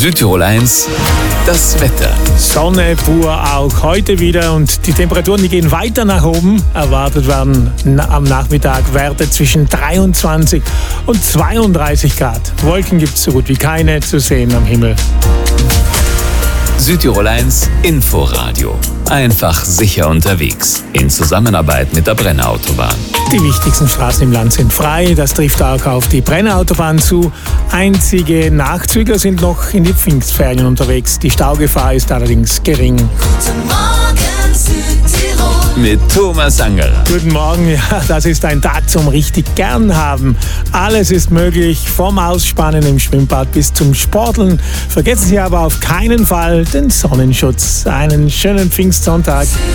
Südtirol 1, das Wetter. Sonne pur auch heute wieder und die Temperaturen, die gehen weiter nach oben. Erwartet werden am Nachmittag Werte zwischen 23 und 32 Grad. Wolken gibt es so gut wie keine zu sehen am Himmel. Südtirol 1 Inforadio. Einfach sicher unterwegs. In Zusammenarbeit mit der Brennerautobahn. Die wichtigsten Straßen im Land sind frei. Das trifft auch auf die Brennerautobahn zu. Einzige Nachzügler sind noch in die Pfingstferien unterwegs. Die Staugefahr ist allerdings gering. Guten Morgen, Südtirol. Mit Thomas Angerer. Guten Morgen, ja, das ist ein Tag zum richtig gern haben. Alles ist möglich, vom Ausspannen im Schwimmbad bis zum Sporteln. Vergessen Sie aber auf keinen Fall den Sonnenschutz. Einen schönen Pfingstsonntag.